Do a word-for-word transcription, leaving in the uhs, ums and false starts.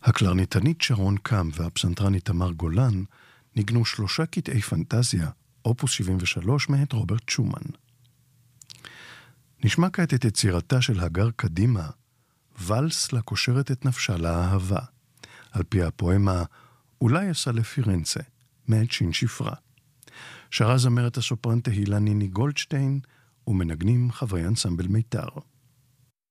הקלרניתנית שרון קם והפסנתרנית תמר גולן ניגנו שלושה קטעי פנטזיה, אופוס שבעים ושלוש מאת רוברט שומן. נשמע כעת את יצירתה של הגר קדימה, ולס לקושרת את נפשה לאהבה, על פי הפואמה אולי אסע לפירנצה, מאת שין שפרה. שרה זמרת הסופרן תהילה ניני גולדשטיין, ומנגנים חברי אנסמבל מיתר.